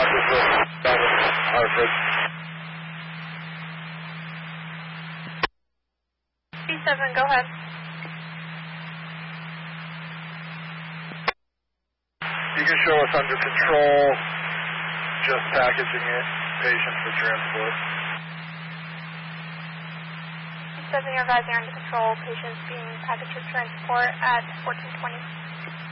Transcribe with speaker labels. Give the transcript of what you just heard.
Speaker 1: Hartford.
Speaker 2: C7, go ahead.
Speaker 1: You can show us under control, just packaging it, patient for transport.
Speaker 2: C7, your guys are under control, patients being packaged for transport at 1420.